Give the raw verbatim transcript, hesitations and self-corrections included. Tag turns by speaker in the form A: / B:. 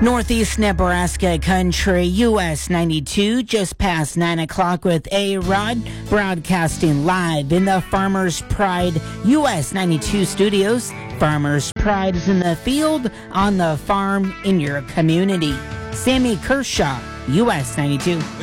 A: Northeast Nebraska Country, U S ninety-two, just past nine o'clock with A-Rod, broadcasting live in the Farmers Pride U S ninety-two studios. Farmers Pride is in the field, on the farm, in your community. Sammy Kershaw, U S ninety-two.